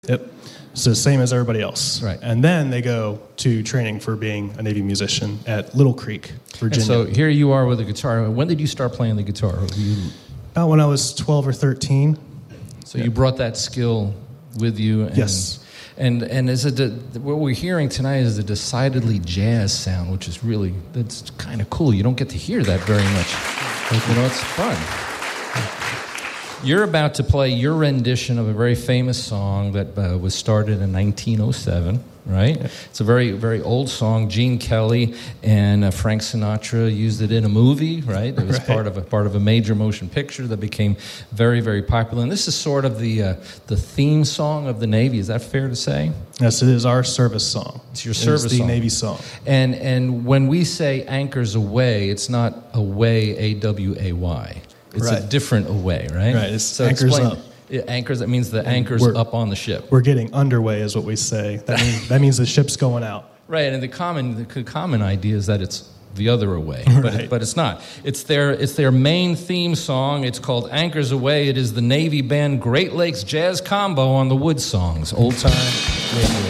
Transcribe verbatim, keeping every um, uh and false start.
Yep. So same as everybody else. Right. And then they go to training for being a Navy musician at Little Creek, Virginia. And so here you are with a guitar. When did you start playing the guitar? You... About when I was twelve or thirteen. So you brought that skill with you. And, yes. And and is it de- what we're hearing tonight is a decidedly jazz sound, which is really, that's kind of cool. You don't get to hear that very much. You know, it's fun. You're about to play your rendition of a very famous song that uh, was started in nineteen oh seven, right? Yeah. It's a very, very old song. Gene Kelly and uh, Frank Sinatra used it in a movie, right? It was right. part of a part of a major motion picture that became very, very popular. And this is sort of the uh, the theme song of the Navy. Is that fair to say? Yes, it is our service song. It's your service it's the song. Navy song. And and when we say anchors away, it's not away, A W A Y. It's right. a different away, right? Right, it's so anchors explain, up. It anchors, that means the anchor's up on the ship. We're getting underway is what we say. That means, that means the ship's going out. Right, and the common the common idea is that it's the other away, right. but, it, but it's not. It's their, it's their main theme song. It's called Anchors Away. It is the Navy band Great Lakes Jazz Combo on the Wood Songs. Old time radio.